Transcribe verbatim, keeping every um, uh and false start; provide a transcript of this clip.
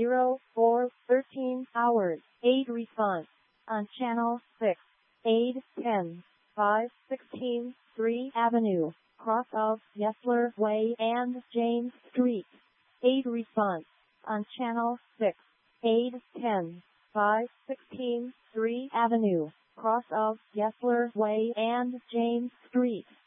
zero four thirteen hours. Aid response on channel six. Aid ten five sixteen three Avenue, cross of Yesler Way and James Street. Aid response on channel six. Aid ten five sixteen three Avenue, cross of Yesler Way and James Street.